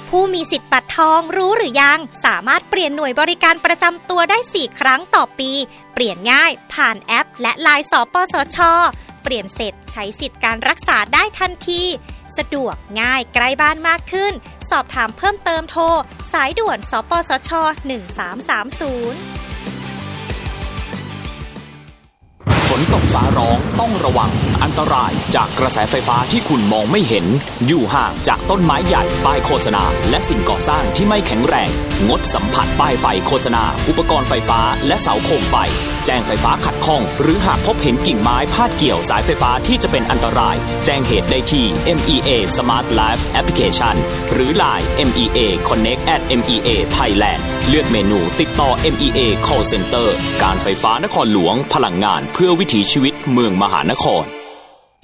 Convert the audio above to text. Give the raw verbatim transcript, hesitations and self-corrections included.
ผู้มีสิทธิ์บัตรทองรู้หรือยังสามารถเปลี่ยนหน่วยบริการประจำตัวได้สี่ครั้งต่อปีเปลี่ยนง่ายผ่านแอปและไลน์สปสช.เปลี่ยนเสร็จใช้สิทธิ์การรักษาได้ทันทีสะดวกง่ายใกล้บ้านมากขึ้นสอบถามเพิ่มเติมโทรสายด่วนสปสช.หนึ่งสามสามศูนย์ฝนตกฟ้าร้องต้องระวังอันตรายจากกระแสไฟฟ้าที่คุณมองไม่เห็นอยู่ห่างจากต้นไม้ใหญ่ป้ายโฆษณาและสิ่งก่อสร้างที่ไม่แข็งแรงงดสัมผัสป้ายไฟโฆษณาอุปกรณ์ไฟฟ้าและเสาโคมไฟแจ้งไฟฟ้าขัดข้องหรือหากพบเห็นกิ่งไม้พาดเกี่ยวสายไฟฟ้าที่จะเป็นอันตรายแจ้งเหตุได้ที่ เอ็ม อี เอ Smart Life Application หรือ ไลน์ เอ็ม อี เอ Connect at เอ็ม อี เอ Thailand เลือกเมนูติดต่อ เอ็ม อี เอ Call Center การไฟฟ้านครหลวงพลังงานเพื่อวิถีชีวิตเมืองมหานคร